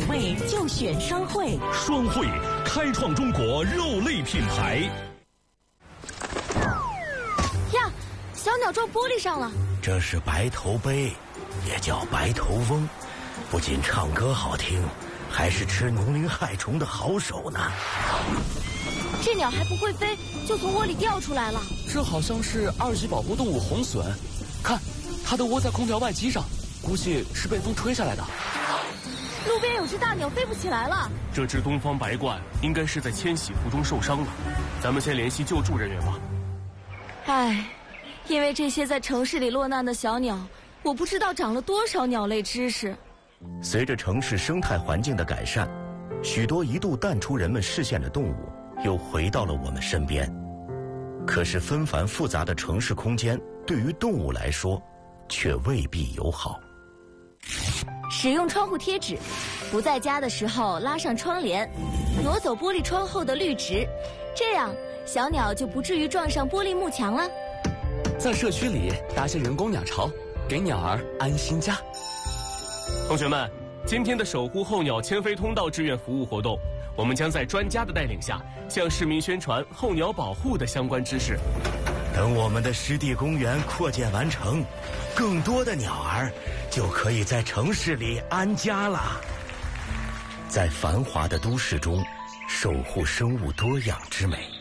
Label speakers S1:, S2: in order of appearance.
S1: 味就选双汇。
S2: 双汇开创中国肉类品牌。
S3: 呀，小鸟撞玻璃上了。
S4: 这是白头鹎，也叫白头翁，不仅唱歌好听，还是吃农林害虫的好手呢。
S3: 这鸟还不会飞，就从窝里掉出来了。
S5: 这好像是2级保护动物红隼，看，它的窝在空调外机上，估计是被风吹下来的。
S3: 路边有只大鸟飞不起来了。
S6: 这只东方白鹳应该是在迁徙途中受伤了，咱们先联系救助人员吧。
S3: 唉，因为这些在城市里落难的小鸟，我不知道长了多少鸟类知识。
S4: 随着城市生态环境的改善，许多一度淡出人们视线的动物又回到了我们身边。可是纷繁复杂的城市空间对于动物来说却未必友好。
S3: 使用窗户贴纸，不在家的时候拉上窗帘，挪走玻璃窗后的绿植，这样小鸟就不至于撞上玻璃幕墙了。
S5: 在社区里搭些人工鸟巢，给鸟儿安心家。
S6: 同学们，今天的守护候鸟迁飞通道志愿服务活动，我们将在专家的带领下，向市民宣传候鸟保护的相关知识。
S4: 等我们的湿地公园扩建完成，更多的鸟儿就可以在城市里安家了。在繁华的都市中，守护生物多样之美。